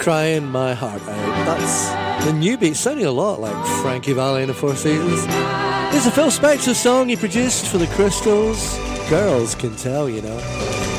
Crying My Heart Out. That's the new beat, sounding a lot like Frankie Valli in the Four Seasons. It's a Phil Spector song he produced for the Crystals. Girls Can Tell, you know.